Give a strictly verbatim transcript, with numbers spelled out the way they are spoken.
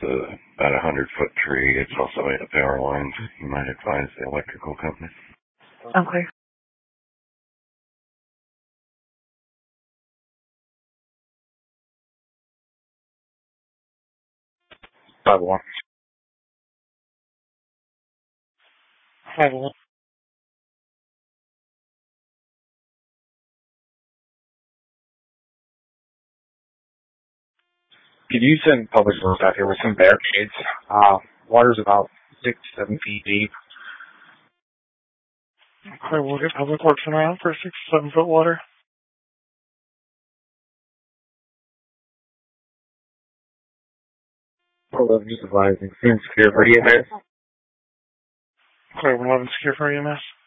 uh, about a hundred foot tree. It's also in the power lines. You might advise the electrical company. Okay. five one. five one. Could you send public works out here with some barricades? Uh, water's about six, seven feet deep. Okay, we'll get public works around for six, seven foot water. Hold up, just advising. Seems secure for you guys. Okay, we're eleven secure for E M S.